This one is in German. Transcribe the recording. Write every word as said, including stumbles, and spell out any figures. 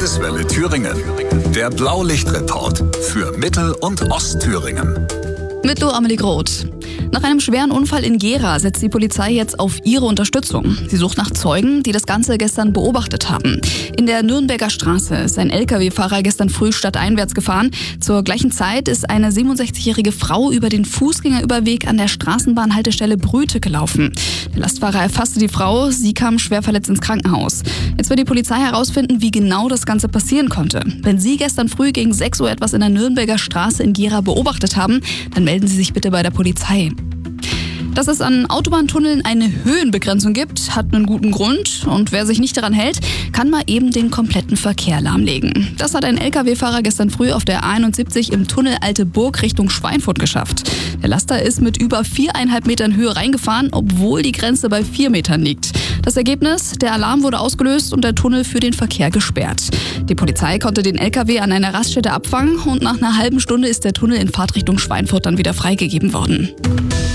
Landeswelle Thüringen. Der Blaulichtreport für Mittel- und Ostthüringen. Mit Lo Amelie Groth. Nach einem schweren Unfall in Gera setzt die Polizei jetzt auf ihre Unterstützung. Sie sucht nach Zeugen, die das Ganze gestern beobachtet haben. In der Nürnberger Straße ist ein L K W-Fahrer gestern früh stadteinwärts gefahren. Zur gleichen Zeit ist eine siebenundsechzigjährige Frau über den Fußgängerüberweg an der Straßenbahnhaltestelle Brüte gelaufen. Der Lastfahrer erfasste die Frau, sie kam schwer verletzt ins Krankenhaus. Jetzt wird die Polizei herausfinden, wie genau das Ganze passieren konnte. Wenn Sie gestern früh gegen sechs Uhr etwas in der Nürnberger Straße in Gera beobachtet haben, dann melden Sie sich bitte bei der Polizei. Dass es an Autobahntunneln eine Höhenbegrenzung gibt, hat einen guten Grund. Und wer sich nicht daran hält, kann mal eben den kompletten Verkehr lahmlegen. Das hat ein L K W-Fahrer gestern früh auf der A einundsiebzig im Tunnel Alte Burg Richtung Schweinfurt geschafft. Der Laster ist mit über viereinhalb Metern Höhe reingefahren, obwohl die Grenze bei vier Metern liegt. Das Ergebnis? Der Alarm wurde ausgelöst und der Tunnel für den Verkehr gesperrt. Die Polizei konnte den L K W an einer Raststätte abfangen und nach einer halben Stunde ist der Tunnel in Fahrtrichtung Schweinfurt dann wieder freigegeben worden.